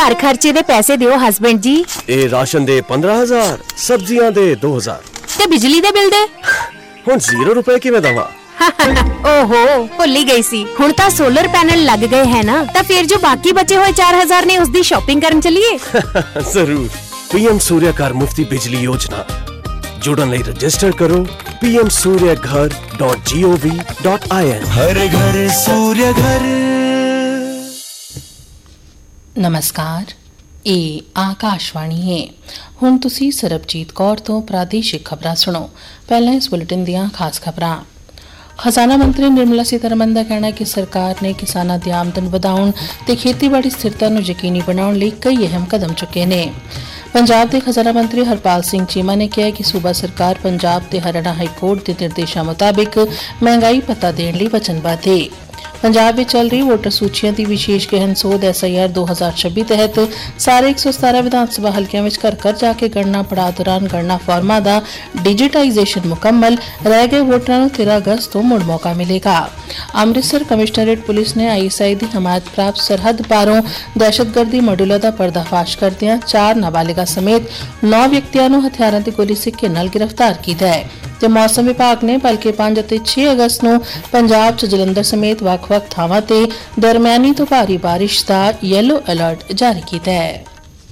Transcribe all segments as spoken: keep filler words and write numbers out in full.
घर खर्चे दे पैसे दियो हस्बैंड जी। ए राशन दे पंद्रह हजार, सब्जियां दे दो हजार ते बिजली दे बिल दे हुण जीरो रुपए किवें दवां? ओहो भुल ही गई सी। हुण तां सोलर पैनल लग गए हैं ना, तां फिर जो बाकी बचे हुए चार हजार ने उसदी शॉपिंग करन चलिए। जरूर। पीएम सूर्य घर मुफ्ती बिजली योजना जुड़न लई रजिस्टर करो पीएम सूर्य घर dot G O V dot I N. हर घर सूर्य घर। नमस्कार, ਇਹ ਆਕਾਸ਼ਵਾਣੀ ਹੈ। ਹੁਣ ਤੁਸੀਂ ਸਰਬਜੀਤ ਕੌਰ ਤੋਂ ਪ੍ਰਾਦੇਸ਼ਿਕ ਖਬਰਾਂ ਸੁਣੋ। ਪਹਿਲਾਂ ਇਸ ਬੁਲੇਟਿਨ ਦੀਆਂ ਖਾਸ ਖਬਰਾਂ। ਖਜ਼ਾਨਾ ਮੰਤਰੀ ਨਿਰਮਲਾ ਸੀਤਾਰਮਨ ਦਾ ਕਹਿਣਾ ਹੈ ਕਿ ਸਰਕਾਰ ਨੇ ਕਿਸਾਨਾਂ ਦੀ ਆਮਦਨ ਵਧਾਉਣ ਤੇ ਖੇਤੀਬਾੜੀ ਸਥਿਰਤਾ ਨੂੰ ਯਕੀਨੀ ਬਣਾਉਣ ਲਈ ਕਈ ਅਹਿਮ ਕਦਮ ਚੁੱਕੇ ਨੇ। ਪੰਜਾਬ ਦੇ ਖਜ਼ਾਨਾ ਮੰਤਰੀ ਹਰਪਾਲ ਸਿੰਘ ਚੀਮਾ ਨੇ ਕਿਹਾ ਕਿ ਸੂਬਾ ਸਰਕਾਰ ਪੰਜਾਬ ਤੇ ਹਰਿਆਣਾ ਹਾਈ ਕੋਰਟ ਦੇ ਨਿਰਦੇਸ਼ਾਂ ਮੁਤਾਬਿਕ ਮਹਿੰਗਾਈ ਭੱਤਾ ਦੇਣ ਲਈ ਵਚਨਬੱਧ ਹੈ। ਪੰਜਾਬ ਵਿੱਚ ਚੱਲ ਰਹੀ ਵੋਟਰ ਸੂਚੀਆਂ ਦੀ ਵਿਸ਼ੇਸ਼ ਗਹਿਨ ਸੋਧ ਐਸ ਆਈ ਆਰ ਦੋ ਹਜ਼ਾਰ ਛੱਬੀ ਤਹਿਤ ਸਾਰੇ ਇੱਕ ਸੌ ਸਤਾਰਾਂ ਵਿਧਾਨ ਸਭਾ ਹਲਕਿਆਂ ਵਿੱਚ ਘਰ ਘਰ ਜਾ ਕੇ ਗਣਨਾ ਪੜਾਅ ਦੌਰਾਨ ਗਣਨਾ ਫਾਰਮਾਂ ਦਾ ਡਿਜੀਟਾਈਜ਼ੇਸ਼ਨ ਮੁਕੰਮਲ, ਰਹਿ ਗਏ ਵੋਟਰਾਂ ਨੂੰ ਤੇਰਾਂ ਅਗਸਤ ਤੋਂ ਮੁੜ ਮੌਕਾ ਮਿਲੇਗਾ। ਅੰਮ੍ਰਿਤਸਰ ਕਮਿਸ਼ਨਰੇਟ ਪੁਲਿਸ ਨੇ ਆਈ ਐਸ ਆਈ ਦੀ ਹਮਾਇਤ ਪ੍ਰਾਪਤ ਸਰਹੱਦ ਪਾਰੋਂ ਦਹਿਸ਼ਤਗਰਦੀ ਮੋਡਿਊਲਾਂ ਦਾ ਪਰਦਾਫਾਸ਼ ਕਰਦਿਆਂ ਚਾਰ ਨਾਬਾਲਿਗਾ ਸਮੇਤ ਨੌ ਵਿਅਕਤੀਆਂ ਨੂੰ ਹਥਿਆਰਾਂ ਤੇ ਗੋਲੀ ਸਿੱਕੇ ਨਾਲ ਗ੍ਰਿਫਤਾਰ ਕੀਤਾ ਹੈ। ਤੇ ਮੌਸਮ ਵਿਭਾਗ ਨੇ ਭਲਕੇ ਪੰਜ ਅਤੇ ਛੇ ਅਗਸਤ ਨੂੰ ਪੰਜਾਬ ਚ ਜਲੰਧਰ ਸਮੇਤ ਵੱਖ-ਵੱਖ ਥਾਵਾਂ ਤੇ ਦਰਮਿਆਨੀ ਤੋਂ ਭਾਰੀ ਬਾਰਿਸ਼ ਦਾ ਯੈਲੋ ਅਲਰਟ ਜਾਰੀ ਕੀਤਾ ਹੈ।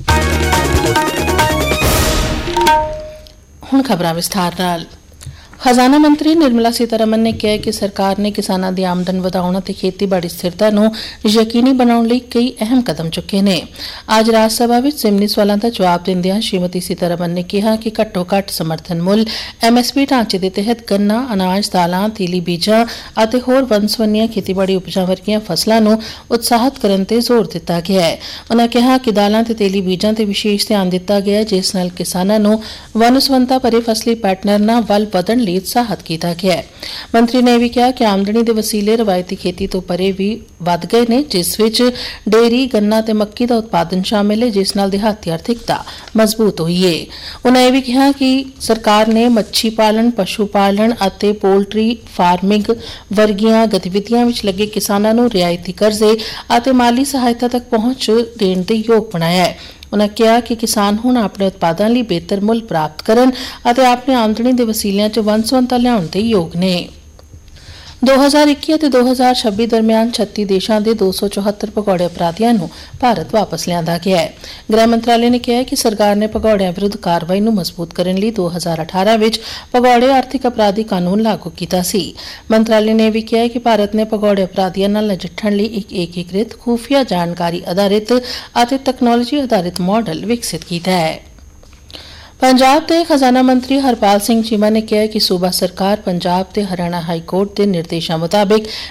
ਹੁਣ ਖਬਰਾਂ ਵਿਸਥਾਰ ਨਾਲ। ਖਜ਼ਾਨਾ ਮੰਤਰੀ ਨਿਰਮਲਾ ਸੀਤਾਰਮਨ ਨੇ ਕਿਹਾ ਕਿ ਸਰਕਾਰ ਨੇ ਕਿਸਾਨਾਂ ਦੀ ਆਮਦਨ ਵਧਾਉਣ ਅਤੇ ਖੇਤੀਬਾੜੀ ਸਥਿਰਤਾ ਨੂੰ ਯਕੀਨੀ ਬਣਾਉਣ ਲਈ ਕਈ ਅਹਿਮ ਕਦਮ ਚੁੱਕੇ ਨੇ। ਅੱਜ ਰਾਜ ਸਭਾ ਵਿੱਚ ਜ਼ਿਮਨੀ ਸਵਾਲਾਂ ਦਾ ਜਵਾਬ ਦਿੰਦਿਆਂ ਸ਼੍ਰੀਮਤੀ ਸੀਤਾਰਮਨ ਨੇ ਕਿਹਾ ਕਿ ਘੱਟੋ-ਘੱਟ ਸਮਰਥਨ ਮੁੱਲ ਐਮ ਐਸ ਪੀ ਢਾਂਚੇ ਦੇ ਤਹਿਤ ਗੰਨਾ, ਅਨਾਜ, ਦਾਲਾਂ, ਤੇਲੀ ਬੀਜਾਂ ਅਤੇ ਹੋਰ ਵੰਨ-ਸੁਵੰਨੀਆਂ ਖੇਤੀਬਾੜੀ ਉਪਜਾਂ ਵਰਗੀਆਂ ਫਸਲਾਂ ਨੂੰ ਉਤਸ਼ਾਹਿਤ ਕਰਨ ਤੇ ਜ਼ੋਰ ਦਿੱਤਾ ਗਿਆ ਹੈ। ਉਨ੍ਹਾਂ ਕਿਹਾ ਕਿ ਦਾਲਾਂ ਤੇ ਤੇਲੀ ਬੀਜਾਂ ਤੇ ਵਿਸ਼ੇਸ਼ ਧਿਆਨ ਦਿੱਤਾ ਗਿਆ, ਜਿਸ ਨਾਲ ਕਿਸਾਨਾਂ ਨੂੰ ਵੰਨ-ਸੁਵੰਨਤਾ ਭਰੇ ਫਸਲੀ ਪੈਟਰਨਾਂ ਵੱਲ ਵਧਣ ਲਈ ਉਤਸ਼ਾਹਿਤ ਕੀਤਾ ਗਿਆ ਹੈ। ਮੰਤਰੀ ਨੇ ਇਹ ਵੀ ਕਿਹਾ ਕਿ ਆਮਦਨੀ ਦੇ ਵਸੀਲੇ ਰਵਾਇਤੀ ਖੇਤੀ ਤੋਂ ਪਰੇ ਵੀ ਵੱਧ ਗਏ ਨੇ, ਜਿਸ ਵਿੱਚ ਡੇਅਰੀ, ਗੰਨਾ ਤੇ ਮੱਕੀ ਦਾ ਉਤਪਾਦਨ ਸ਼ਾਮਿਲ ਹੈ, ਜਿਸ ਨਾਲ ਦਿਹਾਤੀ ਆਰਥਿਕਤਾ ਮਜ਼ਬੂਤ ਹੋਈ ਹੈ। ਉਨ੍ਹਾਂ ਇਹ ਵੀ ਕਿਹਾ ਕਿ ਸਰਕਾਰ ਨੇ ਮੱਛੀ ਪਾਲਣ, ਪਸ਼ੂ ਪਾਲਣ ਅਤੇ ਪੋਲਟਰੀ ਫਾਰਮਿੰਗ ਵਰਗੀਆਂ ਗਤੀਵਿਧੀਆਂ ਵਿੱਚ ਲੱਗੇ ਕਿਸਾਨਾਂ ਨੂੰ ਰਿਆਇਤੀ ਕਰਜ਼ੇ ਅਤੇ ਮਾਲੀ ਸਹਾਇਤਾ ਤੱਕ ਪਹੁੰਚ ਦੇਣ ਦੇ ਯੋਗ ਬਣਾਇਆ ਹੈ। ਉਨ੍ਹਾਂ ਕਿਹਾ ਕਿ ਕਿਸਾਨ ਹੁਣ ਆਪਣੇ ਉਤਪਾਦਾਂ ਲਈ ਬਿਹਤਰ ਮੁੱਲ ਪ੍ਰਾਪਤ ਕਰਨ ਅਤੇ ਆਪਣੀ ਆਮਦਨੀ ਦੇ ਵਸੀਲਿਆਂ 'ਚ ਵੰਨ-ਸੁਵੰਨਤਾ ਲਿਆਉਣ ਦੇ ਯੋਗ ਨੇ। ਦੋ ਹਜ਼ਾਰ ਇੱਕੀ ਅਤੇ ਦੋ ਹਜ਼ਾਰ ਛੱਬੀ ਦਰਮਿਆਨ ਛੱਤੀ ਦੇਸ਼ਾਂ ਦੇ ਦੋ ਸੌ ਚੌਹੱਤਰ ਭਗੌੜੇ ਅਪਰਾਧੀਆਂ ਨੂੰ ਭਾਰਤ ਵਾਪਸ ਲਿਆਂਦਾ ਗਿਆ ਹੈ। ਗ੍ਰਹਿ ਮੰਤਰਾਲੇ ਨੇ ਕਿਹਾ ਕਿ ਸਰਕਾਰ ਨੇ ਭਗੌੜਿਆਂ ਵਿਰੁੱਧ ਕਾਰਵਾਈ ਨੂੰ ਮਜ਼ਬੂਤ ਕਰਨ ਲਈ ਦੋ ਹਜ਼ਾਰ ਅਠਾਰਾਂ ਵਿੱਚ ਭਗੌੜੇ ਆਰਥਿਕ ਅਪਰਾਧੀ ਕਾਨੂੰਨ ਲਾਗੂ ਕੀਤਾ ਸੀ। ਮੰਤਰਾਲੇ ਨੇ ਵੀ ਕਿਹਾ ਕਿ ਭਾਰਤ ਨੇ ਭਗੌੜੇ ਅਪਰਾਧੀਆਂ ਨਾਲ ਨਜਿੱਠਣ ਲਈ ਇੱਕ ਏਕੀਕ੍ਰਿਤ, ਖੂਫੀਆ ਜਾਣਕਾਰੀ ਆਧਾਰਿਤ ਅਤੇ ਤਕਨਾਲੋਜੀ ਆਧਾਰਿਤ ਮਾਡਲ ਵਿਕਸਿਤ ਕੀਤਾ ਹੈ। ਪੰਜਾਬ ਦੇ ਖਜ਼ਾਨਾ ਮੰਤਰੀ ਹਰਪਾਲ ਸਿੰਘ ਚੀਮਾ ਨੇ ਕਿਹਾ ਕਿ ਸੂਬਾ ਸਰਕਾਰ ਪੰਜਾਬ ਤੇ ਹਰਿਆਣਾ ਹਾਈ ਕੋਰਟ ਦੇ ਨਿਰਦੇਸ਼ਾਂ ਮੁਤਾਬਿਕ